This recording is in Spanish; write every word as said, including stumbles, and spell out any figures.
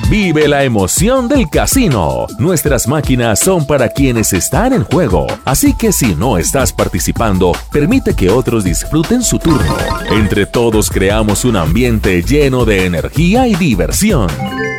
Vive la emoción del casino. Nuestras máquinas son para quienes están en juego, así que si no estás participando, permite que otros disfruten su turno. Entre todos creamos un ambiente lleno de energía y diversión.